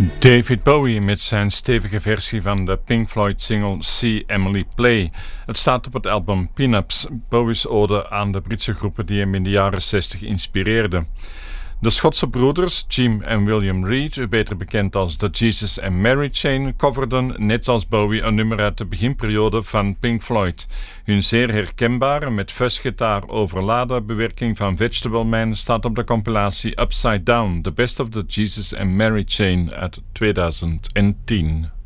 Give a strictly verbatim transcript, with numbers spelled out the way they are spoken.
David Bowie met zijn stevige versie van de Pink Floyd single See Emily Play. Het staat op het album Pin-Ups, Bowie's ode aan de Britse groepen die hem in de jaren zestig inspireerden. De Schotse broeders Jim en William Reid, beter bekend als de Jesus and Mary Chain, coverden net als Bowie een nummer uit de beginperiode van Pink Floyd. Hun zeer herkenbare, met fuzzgitaar overladen bewerking van Vegetable Man staat op de compilatie Upside Down, The Best of the Jesus and Mary Chain uit tweeduizend tien.